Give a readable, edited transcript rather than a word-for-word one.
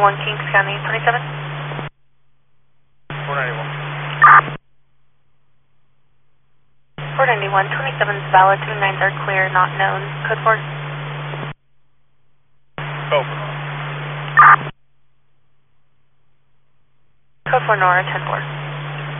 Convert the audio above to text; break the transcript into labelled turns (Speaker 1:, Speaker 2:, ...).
Speaker 1: 491 Kings County, 27.
Speaker 2: 491.
Speaker 1: 491, 27 is valid, 29s are clear, not known. Code 4.
Speaker 2: Over.
Speaker 1: Code 4 Nora, 10-4.